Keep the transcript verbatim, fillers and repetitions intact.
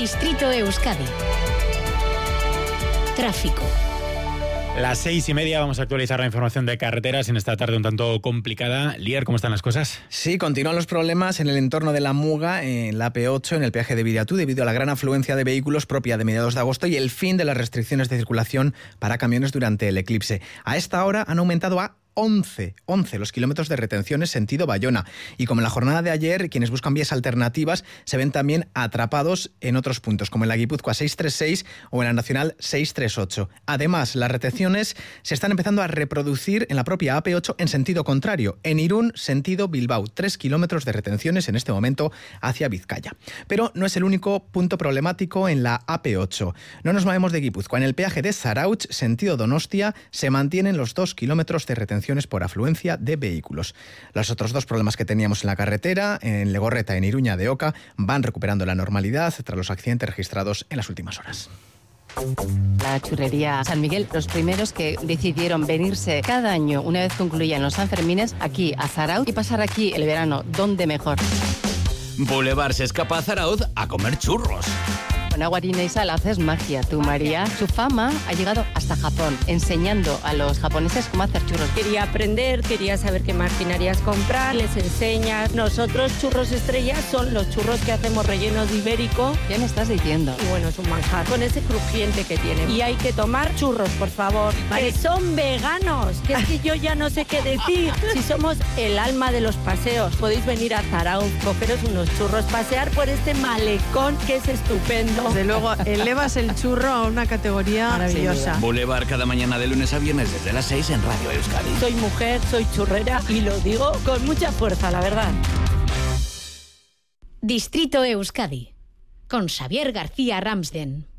Distrito Euskadi. Tráfico. Las seis y media vamos a actualizar la información de carreteras en esta tarde un tanto complicada. Lier, ¿cómo están las cosas? Sí, continúan los problemas en el entorno de la Muga, en la A P ocho, en el peaje de Biriatú, debido a la gran afluencia de vehículos propia de mediados de agosto y el fin de las restricciones de circulación para camiones durante el eclipse. A esta hora han aumentado a once, once los kilómetros de retenciones sentido Bayona. Y como en la jornada de ayer, quienes buscan vías alternativas se ven también atrapados en otros puntos, como en la Guipúzcoa seiscientos treinta y seis o en la Nacional seiscientos treinta y ocho. Además, las retenciones se están empezando a reproducir en la propia A P ocho en sentido contrario. En Irún, sentido Bilbao, tres kilómetros de retenciones en este momento hacia Vizcaya. Pero no es el único punto problemático en la A P ocho. No nos movemos de Guipúzcoa. En el peaje de Zarautz, sentido Donostia, se mantienen los dos kilómetros de retención por afluencia de vehículos. Los otros dos problemas que teníamos en la carretera, en Legorreta, en Iruña de Oca, van recuperando la normalidad tras los accidentes registrados en las últimas horas. La churrería San Miguel, los primeros que decidieron venirse cada año, una vez concluían los Sanfermines, aquí a Zarautz y pasar aquí el verano, ¿dónde mejor? Boulevard se escapa a Zarautz a comer churros. Con agua, harina y sal haces magia, tú, María. Su fama ha llegado hasta Japón, enseñando a los japoneses cómo hacer churros. Quería aprender, quería saber qué maquinarias comprar, les enseñas. Nosotros, churros estrellas, son los churros que hacemos rellenos de ibérico. ¿Qué me estás diciendo? Y bueno, es un manjar, con ese crujiente que tiene. Y hay que tomar churros, por favor, que son veganos, que es que yo ya no sé qué decir. Si somos el alma de los paseos, podéis venir a Zarautz, cogeros unos churros, pasear por este malecón que es estupendo. Desde luego, elevas el churro a una categoría maravillosa. Boulevard cada mañana de lunes a viernes desde las seis en Radio Euskadi. Soy mujer, soy churrera y lo digo con mucha fuerza, la verdad. Distrito Euskadi, con Xavier García Ramsden.